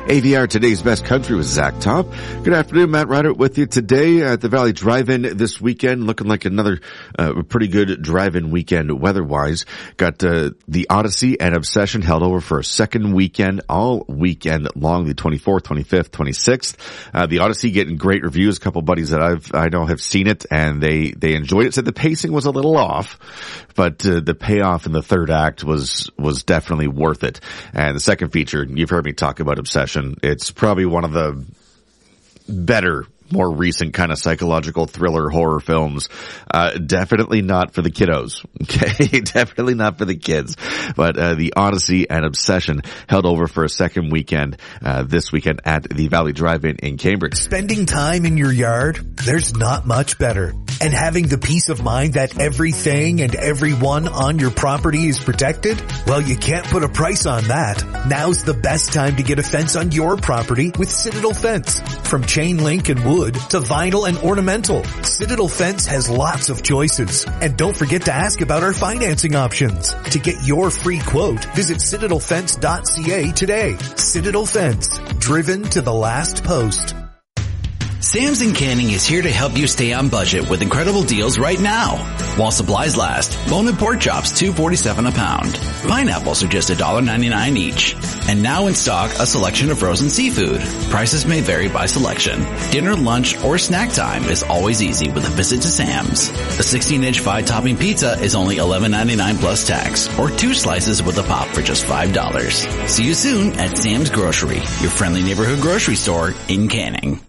AVR, today's best country with Zach Top. Good afternoon, Matt Ryder with you today at the Valley Drive-In this weekend. Looking like another pretty good drive-in weekend weather-wise. Got the Odyssey and Obsession held over for a second weekend, all weekend long, the 24th, 25th, 26th. The Odyssey getting great reviews. A couple buddies that I know have seen it, and they enjoyed it. Said the pacing was a little off, but the payoff in the third act was definitely worth it. And the second feature, you've heard me talk about Obsession. It's probably one of the better, more recent kind of psychological thriller horror films. Definitely not for the kiddos. Okay. Definitely not for the kids. But, the Odyssey and Obsession held over for a second weekend, this weekend at the Valley Drive-In in Cambridge. Spending time in your yard, there's not much better. And having the peace of mind that everything and everyone on your property is protected? Well, you can't put a price on that. Now's the best time to get a fence on your property with Citadel Fence. From chain link and wood to vinyl and ornamental, Citadel Fence has lots of choices. And don't forget to ask about our financing options. To get your free quote, visit citadelfence.ca today. Citadel Fence, driven to the last post. Sam's in Canning is here to help you stay on budget with incredible deals right now. While supplies last, bone and pork chops $2.47 a pound. Pineapples are just $1.99 each. And now in stock, a selection of frozen seafood. Prices may vary by selection. Dinner, lunch, or snack time is always easy with a visit to Sam's. A 16-inch 5-topping pizza is only $11.99 plus tax, or 2 slices with a pop for just $5. See you soon at Sam's Grocery, your friendly neighborhood grocery store in Canning.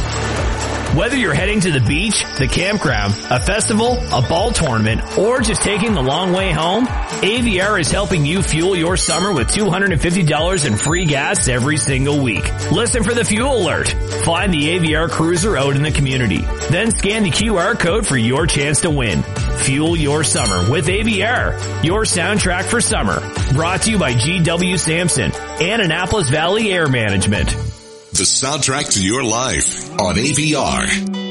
Whether you're heading to the beach, the campground, a festival, a ball tournament, or just taking the long way home, AVR is helping you fuel your summer with $250 in free gas every single week. Listen for the fuel alert. Find the AVR cruiser out in the community. Then scan the QR code for your chance to win. Fuel your summer with AVR, your soundtrack for summer. Brought to you by GW Sampson and Annapolis Valley Air Management. The soundtrack to your life on AVR.